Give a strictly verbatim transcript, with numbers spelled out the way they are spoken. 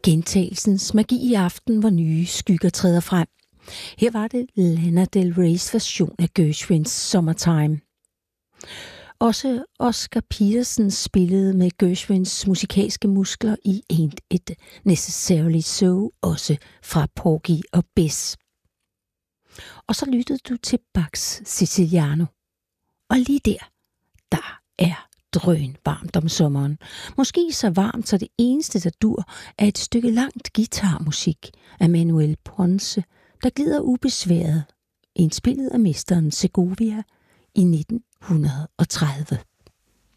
Gentagelsens magi i aften, hvor nye skygger træder frem. Her var det Lana Del Rey's version af Gershwins Summertime. Også Oscar Peterson spillede med Gershwins musikalske muskler i Ain't It Necessarily So, også fra Porgy og Bess. Og så lyttede du til Bachs Siciliano. Og lige der, der er drøn varmt om sommeren. Måske så varmt, så det eneste, der dur, er et stykke langt guitarmusik af Manuel Ponce, der glider ubesværet, indspillet af mesteren Segovia i nitten tredive.